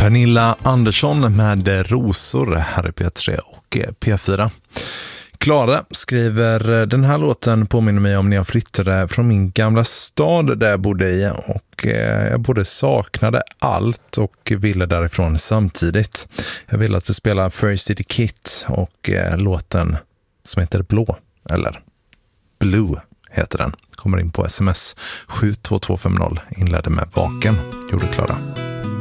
Pernilla Andersson med Rosor här i P3 och P4. Klara skriver, den här låten påminner mig om när jag flyttade från min gamla stad där jag bodde i, och jag både saknade allt och ville därifrån samtidigt. Jag ville att det spelar First Aid Kit och låten som heter Blå, eller Blue heter den. Kommer in på sms 72250, inledde med Vaken, gjorde Klara.